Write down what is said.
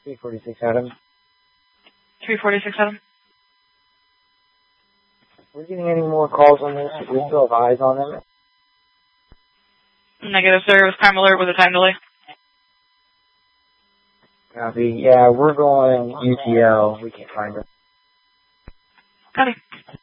346 Adam. 346 Adam. We're getting any more calls on this? We still have eyes on them? Negative, sir. It was crime alert with a time delay. Copy. Yeah, we're going UTL. We can't find them. Copy.